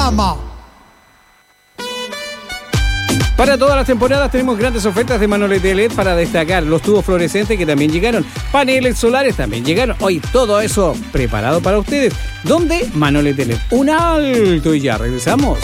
programa. Para todas las temporadas tenemos grandes ofertas de Manolete LED para destacar. Los tubos fluorescentes que también llegaron. Paneles solares también llegaron. Hoy todo eso preparado para ustedes. ¿Dónde? Manolete LED. Un alto y ya regresamos.